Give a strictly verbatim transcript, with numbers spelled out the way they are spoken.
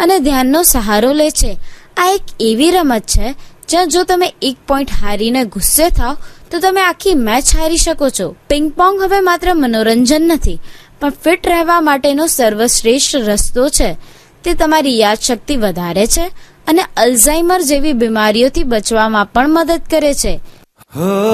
અને ધ્યાનનો સહારો લે છે. આ એક એવી રમત છે જ્યાં જો તમે એક પોઈન્ટ હારીને ગુસ્સે થાવ તો તમે આખી મેચ હારી શકો છો. પિંગ પોંગ હવે માત્ર મનોરંજન નથી, પણ ફિટ રહેવા માટેનો સર્વશ્રેષ્ઠ રસ્તો છે. તે તમારી યાદશક્તિ વધારે છે અને અલ્ઝાઇમર જેવી બીમારીઓથી બચવામાં પણ મદદ કરે છે.